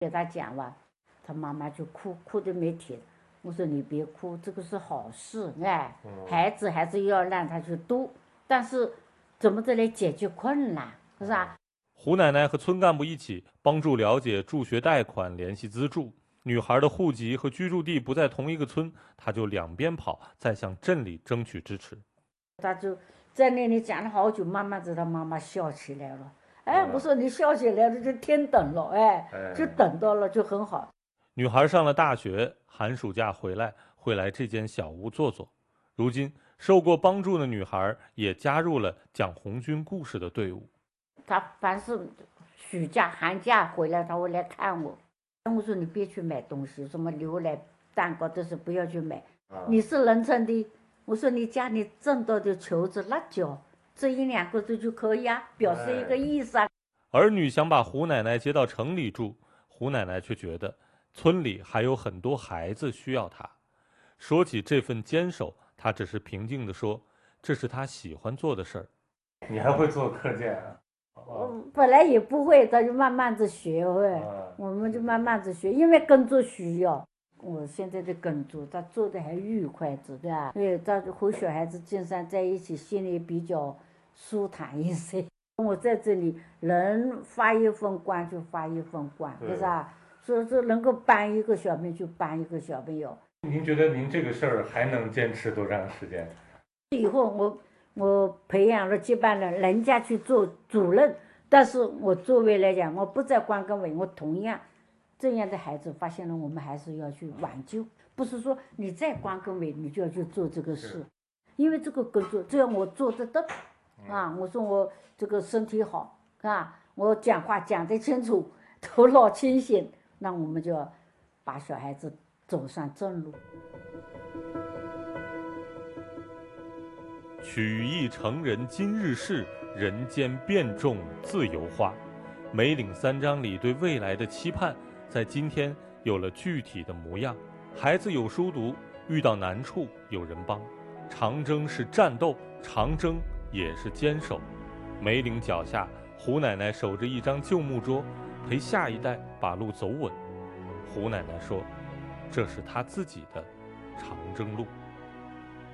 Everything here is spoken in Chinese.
给他讲完，他妈妈就哭，哭得没停。我说你别哭，这个是好事，哎，孩子还是要让他去读，但是怎么着来解决困难，是吧？ 胡奶奶和村干部一起帮助了解助学贷款，联系资助。女孩的户籍和居住地不在同一个村，她就两边跑，再向镇里争取支持。 他就在那里讲了好久，慢慢子他妈妈笑起来了。哎，我说你笑起来了就天等了，哎，就等到了就很好。 女孩上了大学，寒暑假回来会来这间小屋坐坐。如今，受过帮助的女孩也加入了讲红军故事的队伍。 他凡是暑假、寒假回来，他会来看我。我说你别去买东西，什么牛奶、蛋糕都是不要去买。你是农村的，我说你家里挣到的球子、辣椒，这一两个就可以啊，表示一个意思啊。 儿女想把胡奶奶接到城里住，胡奶奶却觉得村里还有很多孩子需要她。说起这份坚守，她只是平静地说：“这是她喜欢做的事儿。” 你还会做课件啊？ 我本来也不会，他就慢慢子学会，我们就慢慢子学，因为耕作需要。我现在的耕作，他做的还愉快着，对吧？对，他和小孩子经常在一起，心里比较舒坦一些。我在这里能发一份光就发一份光，是吧？所以说能够帮一个小朋友就帮一个小朋友。 您觉得您这个事儿还能坚持多长时间？ 以后我培养了接班人，人家去做主任，但是我作为来讲，我不在关根委，我同样这样的孩子发现了，我们还是要去挽救，不是说你在关根委你就要去做这个事，因为这个工作只要我做得到啊，我说我这个身体好啊，我讲话讲得清楚，头脑清醒，那我们就要把小孩子走上正路。 曲意成人今日事，人间变种自由化。梅岭3章里对未来的期盼，在今天有了具体的模样。孩子有书读，遇到难处有人帮。长征是战斗，长征也是坚守。梅岭脚下，胡奶奶守着一张旧木桌，陪下一代把路走稳。胡奶奶说，这是她自己的长征路。